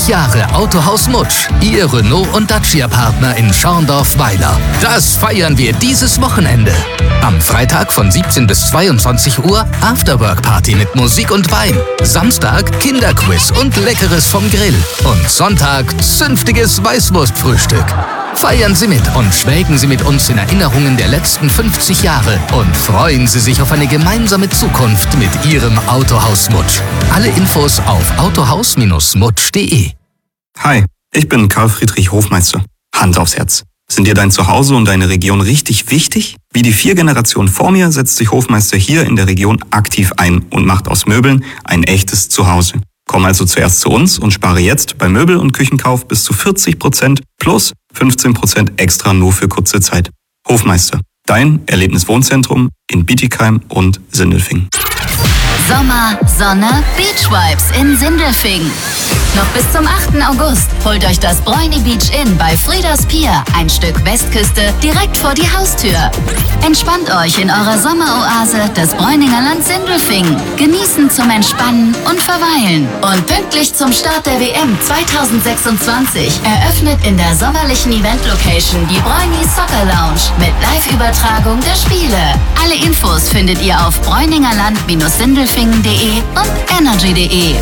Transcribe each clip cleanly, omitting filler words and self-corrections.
Jahre Autohaus Mutsch, Ihr Renault und Dacia-Partner in Schorndorf-Weiler. Das feiern wir dieses Wochenende. Am Freitag von 17 bis 22 Uhr Afterwork-Party mit Musik und Wein. Samstag Kinderquiz und Leckeres vom Grill. Und Sonntag zünftiges Weißwurstfrühstück. Feiern Sie mit und schwelgen Sie mit uns in Erinnerungen der letzten 50 Jahre und freuen Sie sich auf eine gemeinsame Zukunft mit Ihrem Autohaus Mutsch. Alle Infos auf autohaus-mutsch.de. Hi, ich bin Karl Friedrich Hofmeister. Hand aufs Herz. Sind dir dein Zuhause und deine Region richtig wichtig? Wie die 4 Generationen vor mir setzt sich Hofmeister hier in der Region aktiv ein und macht aus Möbeln ein echtes Zuhause. Komm also zuerst zu uns und spare jetzt bei Möbel- und Küchenkauf bis zu 40% plus 15% extra nur für kurze Zeit. Hofmeister, dein Erlebniswohnzentrum in Bietigheim und Sindelfingen. Sommer, Sonne, Beach-Vibes in Sindelfingen. Noch bis zum 8. August holt euch das Bräuni Beach Inn bei Frieders Pier, ein Stück Westküste, direkt vor die Haustür. Entspannt euch in eurer Sommeroase des Bräuninger Land Sindelfingen. Genießen zum Entspannen und Verweilen. Und pünktlich zum Start der WM 2026 eröffnet in der sommerlichen Event-Location die Bräuni Soccer Lounge mit Live-Übertragung der Spiele. Alle Infos findet ihr auf bräuningerland-sindelfingen.de und energy.de.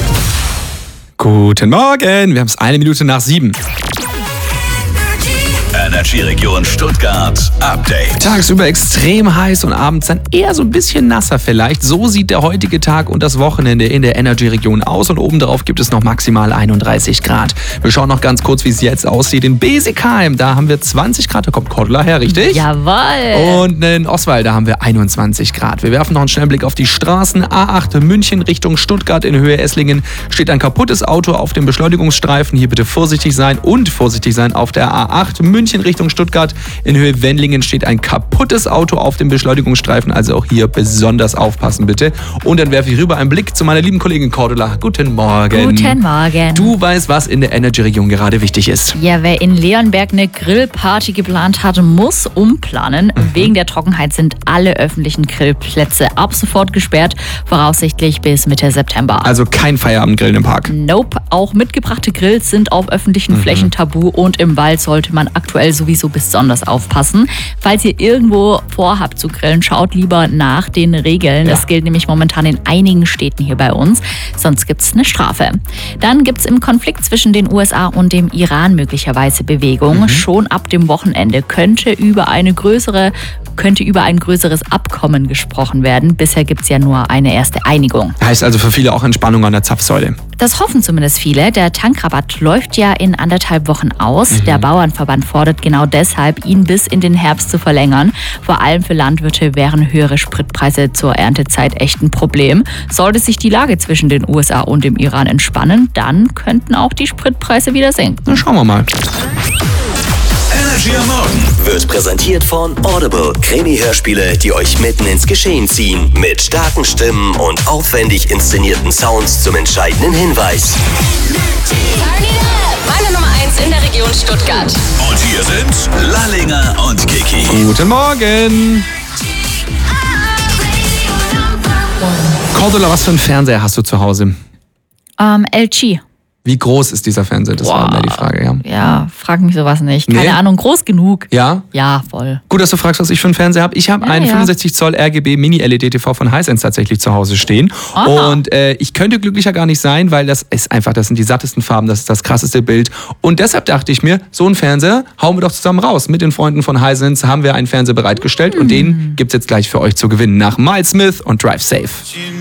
Guten Morgen, wir haben es 7:01. Energy-Region Stuttgart Update. Tagsüber extrem heiß und abends dann eher so ein bisschen nasser vielleicht. So sieht der heutige Tag und das Wochenende in der Energy-Region aus und obendrauf gibt es noch maximal 31 Grad. Wir schauen noch ganz kurz, wie es jetzt aussieht. In Besigheim, da haben wir 20 Grad, da kommt Cordula her, richtig? Jawohl! Und in Oswald, da haben wir 21 Grad. Wir werfen noch einen schnellen Blick auf die Straßen. A8 München Richtung Stuttgart in Höhe Esslingen steht ein kaputtes Auto auf dem Beschleunigungsstreifen. Hier bitte vorsichtig sein und vorsichtig sein auf der A8 München Richtung Stuttgart. In Höhe Wendlingen steht ein kaputtes Auto auf dem Beschleunigungsstreifen, also auch hier besonders aufpassen bitte. Und dann werfe ich rüber einen Blick zu meiner lieben Kollegin Cordula. Guten Morgen. Guten Morgen. Du weißt, was in der Energy-Region gerade wichtig ist. Ja, wer in Leonberg eine Grillparty geplant hat, muss umplanen. Wegen der Trockenheit sind alle öffentlichen Grillplätze ab sofort gesperrt, voraussichtlich bis Mitte September. Also kein Feierabendgrillen im Park. Nope, auch mitgebrachte Grills sind auf öffentlichen Flächen tabu und im Wald sollte man aktuell sowieso besonders aufpassen. Falls ihr irgendwo vorhabt zu grillen, schaut lieber nach den Regeln. Das gilt nämlich momentan in einigen Städten hier bei uns. Sonst gibt es eine Strafe. Dann gibt es im Konflikt zwischen den USA und dem Iran möglicherweise Bewegung. Schon ab dem Wochenende könnte über ein größeres Abkommen gesprochen werden. Bisher gibt es ja nur eine erste Einigung. Heißt also für viele auch Entspannung an der Zapfsäule. Das hoffen zumindest viele. Der Tankrabatt läuft ja in 1,5 Wochen aus. Der Bauernverband fordert genau deshalb, ihn bis in den Herbst zu verlängern. Vor allem für Landwirte wären höhere Spritpreise zur Erntezeit echt ein Problem. Sollte sich die Lage zwischen den USA und dem Iran entspannen, dann könnten auch die Spritpreise wieder sinken. Na, schauen wir mal. Energy am Morgen wird präsentiert von Audible. Krimi-Hörspiele, die euch mitten ins Geschehen ziehen. Mit starken Stimmen und aufwendig inszenierten Sounds zum entscheidenden Hinweis. Meine Nummer 1 in der Region Stuttgart. Und hier sind Lallinger und Kiki. Guten Morgen. Cordula, was für einen Fernseher hast du zu Hause? LG. Wie groß ist dieser Fernseher? Das war mehr die Frage, ja. Ja, frag mich sowas nicht. Keine Nee? Ahnung, groß genug. Ja? Ja, voll. Gut, dass du fragst, was ich für einen Fernseher habe. Ich habe einen 65 Zoll RGB Mini-LED-TV von Hisense tatsächlich zu Hause stehen. Aha. Und ich könnte glücklicher gar nicht sein, weil das sind die sattesten Farben, das ist das krasseste Bild. Und deshalb dachte ich mir, so einen Fernseher hauen wir doch zusammen raus. Mit den Freunden von Hisense haben wir einen Fernseher bereitgestellt und den gibt's jetzt gleich für euch zu gewinnen nach Miles Smith und Drive Safe.